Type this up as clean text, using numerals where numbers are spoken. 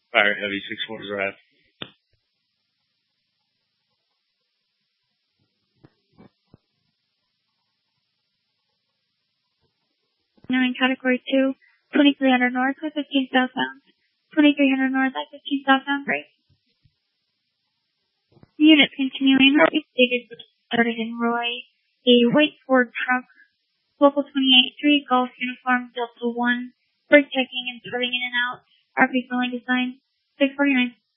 Fire heavy 6-4 drive. 9 Category 2, 2300 north with 15 southbound. 2300 north at 15 southbound break. Units continuing, Harvey stated started in Roy, a white Ford truck, local 28-3, Golf uniform, Delta 1, brake checking and starting in and out, RP filling design, 649.